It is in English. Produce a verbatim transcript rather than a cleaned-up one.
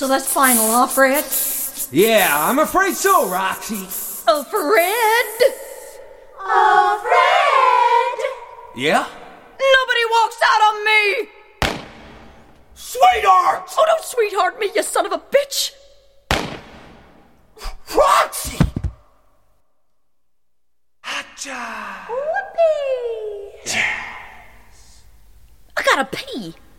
So that's final, huh, Fred? Yeah, I'm afraid so, Roxy. Oh, Fred! Oh, Fred! Yeah? Nobody walks out on me! Sweetheart! Oh, don't sweetheart me, you son of a bitch! Roxy! Hacha! Whoopee! I gotta pee.